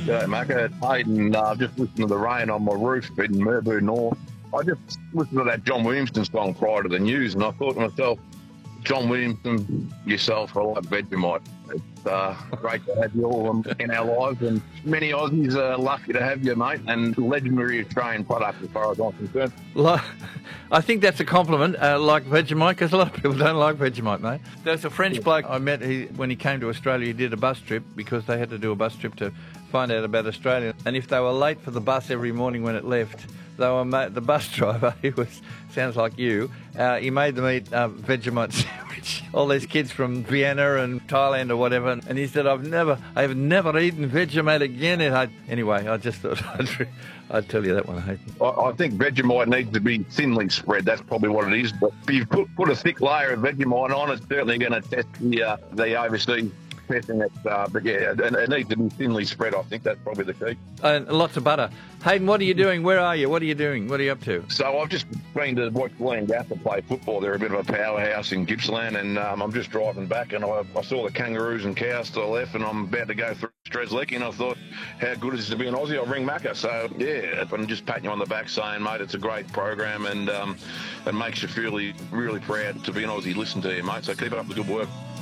Yeah, Macca, it's Hayden. Just listening to the rain on my roof in Merbau North. I just listened to that John Williamson song prior to the news, and I thought to myself, John Williamson, yourself, I like Vegemite. It's great to have you all in our lives, and many Aussies are lucky to have you, mate, and legendary Australian product as far as I'm concerned. I think that's a compliment, like Vegemite, because a lot of people don't like Vegemite, mate. There's a French bloke I met, when he came to Australia, he did a bus trip because they had to do a bus trip to find out about Australia. And if they were late for the bus every morning when it left, the bus driver, sounds like you, he made them eat Vegemite sandwich. All these kids from Vienna and Thailand or whatever, and he said, I've never eaten Vegemite again. And anyway, I just thought I'd tell you that one, Hayden. I think Vegemite needs to be thinly spread. That's probably what it is. But if you put a thick layer of Vegemite on, it's certainly going to test the overseas testing. But yeah, it needs to be thinly spread. I think that's probably the key. And lots of butter. Hayden, what are you doing? Where are you? What are you doing? What are you up to? So I've just been to watch Leongatha play football. They're a bit of a powerhouse in Gippsland, and I'm just driving back, and I saw the kangaroos and cows to the left, and I'm about to go through Strzelecki, and I thought, how good is it to be an Aussie? I'll ring Macca. So yeah, I'm just patting you on the back saying, mate, it's a great program, and it makes you feel really proud to be an Aussie. Listen to you, mate. So keep up the good work.